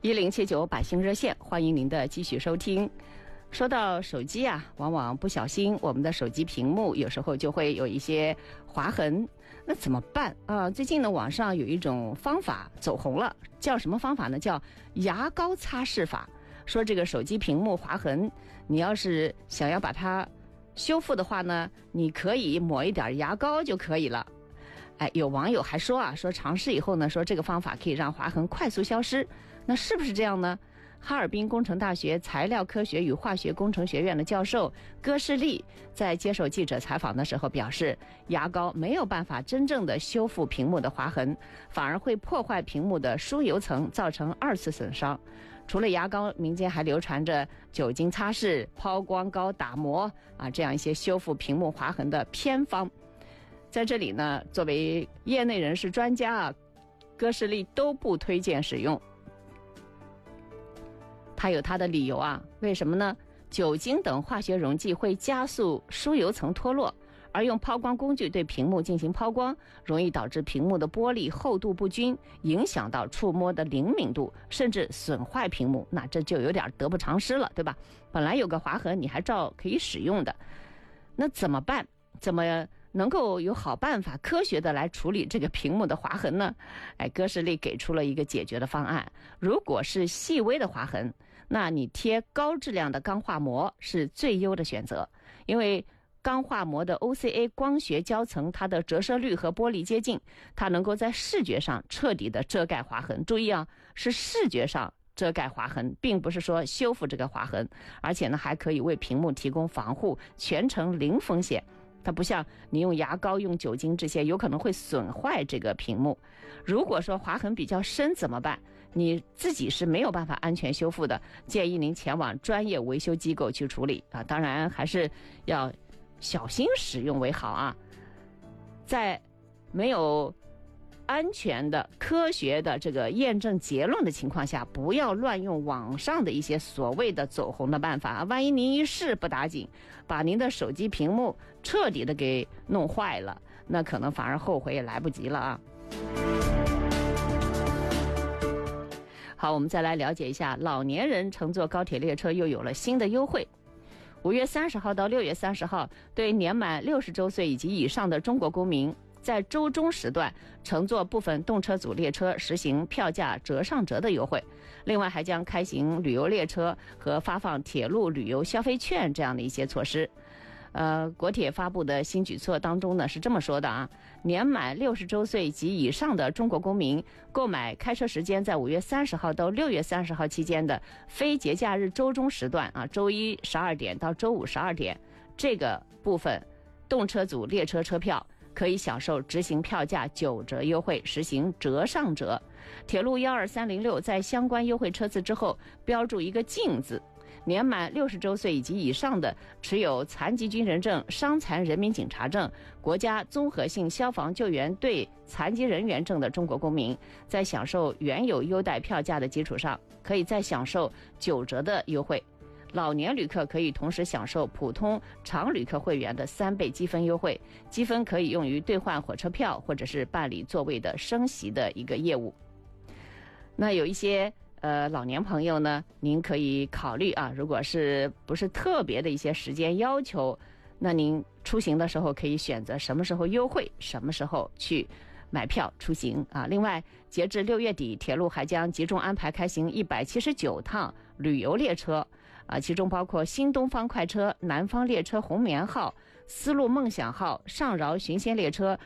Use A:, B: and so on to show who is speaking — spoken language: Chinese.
A: 1079百姓热线，欢迎您的继续收听。说到手机啊，往往不小心我们的手机屏幕有时候就会有一些划痕，那怎么办啊？最近呢，网上有一种方法走红了，叫什么方法呢？叫牙膏擦拭法。说这个手机屏幕划痕，你要是想要把它修复的话呢，你可以抹一点牙膏就可以了。有网友还说说尝试以后呢，说这个方法可以让划痕快速消失。那是不是这样呢？哈尔滨工程大学材料科学与化学工程学院的教授戈世利在接受记者采访的时候表示，牙膏没有办法真正的修复屏幕的划痕，反而会破坏屏幕的疏油层，造成2次损伤。除了牙膏，民间还流传着酒精擦拭、抛光膏打磨这样一些修复屏幕划痕的偏方。在这里呢，作为业内人士专家戈世利都不推荐使用。他有他的理由为什么呢？酒精等化学溶剂会加速疏油层脱落，而用抛光工具对屏幕进行抛光，容易导致屏幕的玻璃厚度不均，影响到触摸的灵敏度，甚至损坏屏幕。那这就有点得不偿失了，对吧？本来有个划痕，你还照可以使用的，那怎么办？怎么能够有好办法科学的来处理这个屏幕的划痕呢？戈世利给出了一个解决的方案。如果是细微的划痕，那你贴高质量的钢化膜是最优的选择，因为钢化膜的 OCA 光学胶层，它的折射率和玻璃接近，它能够在视觉上彻底的遮盖划痕。注意是视觉上遮盖划痕，并不是说修复这个划痕，而且呢还可以为屏幕提供防护，全程零风险。它不像你用牙膏、用酒精这些有可能会损坏这个屏幕。如果说划痕比较深怎么办？你自己是没有办法安全修复的，建议您前往专业维修机构去处理当然还是要小心使用为好在没有安全的科学的这个验证结论的情况下，不要乱用网上的一些所谓的走红的办法万一您一试不打紧，把您的手机屏幕彻底的给弄坏了，那可能反而后悔也来不及了好，我们再来了解一下，老年人乘坐高铁列车又有了新的优惠。5月30号到6月30号，对年满60周岁以及以上的中国公民，在周中时段乘坐部分动车组列车实行票价折上折的优惠。另外还将开行旅游列车和发放铁路旅游消费券这样的一些措施。国铁发布的新举措当中呢是这么说的年满60周岁及以上的中国公民购买开车时间在5月30号到6月30号期间的非节假日周中时段周一12点到周五12点这个部分动车组列车车票可以享受执行票价9折优惠，实行折上折。铁路12306在相关优惠车次之后标注一个禁字。年满60周岁以及以上的持有残疾军人证、伤残人民警察证、国家综合性消防救援队残疾人员证的中国公民，在享受原有优待票价的基础上，可以再享受9折的优惠。老年旅客可以同时享受普通常旅客会员的3倍积分优惠，积分可以用于兑换火车票或者是办理座位的升席的一个业务。那有一些老年朋友呢，您可以考虑如果是不是特别的一些时间要求，那您出行的时候可以选择什么时候优惠，什么时候去买票出行另外，截至6月底，铁路还将集中安排开行179趟旅游列车其中包括新东方快车、南方列车红棉号、丝路梦想号、上饶寻仙列车、